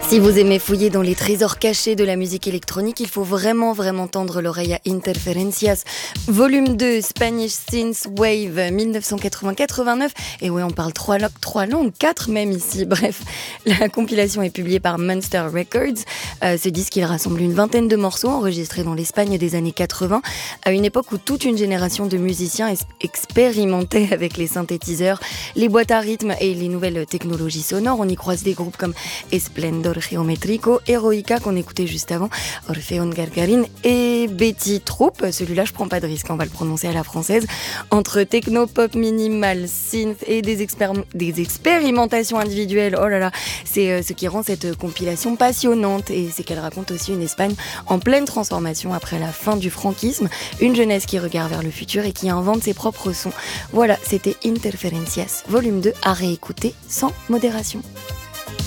Si vous aimez fouiller dans les trésors cachés de la musique électronique, il faut vraiment tendre l'oreille à Interferencias. Volume 2, Spanish Synth Wave, 1980-89. Et ouais, on parle trois langues, 4 même ici. Bref, la compilation est publiée par Monster Records. Ce disque, il rassemble une vingtaine de morceaux enregistrés dans l'Espagne des années 80, à une époque où toute une génération de musiciens expérimentait avec les synthétiseurs, les boîtes à rythme et les nouvelles technologies sonores. On y croise des groupes comme Esplendor Geométrico, Heroica qu'on écoutait juste avant, Orfeón Gargarín et Betty Troop. Celui-là, je prends pas de risque, on va le prononcer à la française. Entre techno, pop, minimal, synth et des expérimentations individuelles, oh là là, c'est ce qui rend cette compilation passionnante, et c'est qu'elle raconte aussi une Espagne en pleine transformation après la fin du franquisme, une jeunesse qui regarde vers le futur et qui invente ses propres sons. Voilà, c'était Interferencias, volume 2, à réécouter sans modération.